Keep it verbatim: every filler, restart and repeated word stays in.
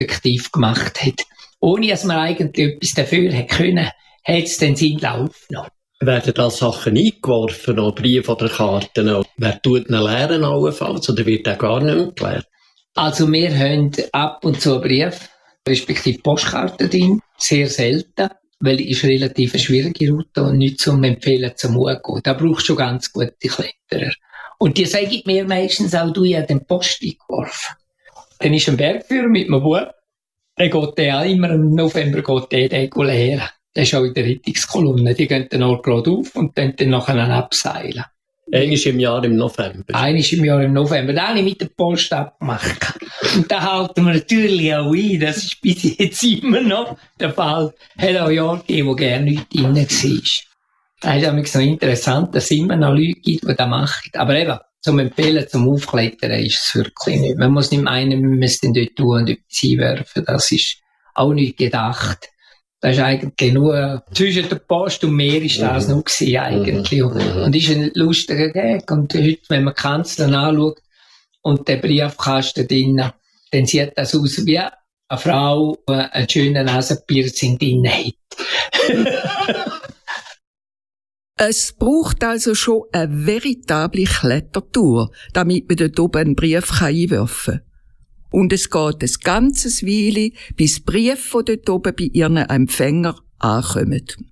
effektiv gemacht hat. Ohne dass man eigentlich etwas dafür hätte können, hat es den Sinn aufgenommen. Werden da Sachen eingeworfen, noch Briefe oder Karten? Wer tut ihn leeren allenfalls, oder wird er gar nicht mehr gelehrt? Also wir haben ab und zu einen Brief, respektive Postkarten drin, sehr selten, weil es ist eine relativ schwierige Route und nicht zum Empfehlen zum Hochgehen. Da brauchst du schon ganz gute Kletterer. Und die sagen mir meistens auch, du hast den Post eingeworfen. Dann ist ein Bergführer mit einem Bub, der geht der auch immer im November geht der, der leeren. Das ist auch in der Rettungskolonne. Die gehen dann auch gerade auf und dann, dann nachher abseilen. Einmal im Jahr im November. Einmal im Jahr im November. Da habe ich mit der Post abgemacht. Und da halten wir natürlich auch ein. Das ist bis jetzt immer noch der Fall. Es hat auch Jahre gegeben, wo gerne nichts drin war. Das ist so interessant, dass es immer noch Leute gibt, die das machen. Aber eben, zum Empfehlen, zum Aufklettern ist es wirklich nicht. Man muss nicht meinen, man muss dann dort tun und etwas einwerfen. Das ist auch nicht gedacht. Das ist eigentlich nur, zwischen der Post und Meer ist das mhm. noch gewesen, eigentlich. Mhm. Und ist ein lustiger Gag. Und heute, wenn man die Kanzlerin anschaut und den Briefkasten drinnen, dann sieht das aus wie eine Frau, die einen schönen Nasenpiercing drinnen hat. Es braucht also schon eine veritable Klettertour, damit man dort oben einen Brief einwerfen kann. Und es geht ein ganzes Weile, bis Briefe von dort oben bei ihren Empfängern ankommen.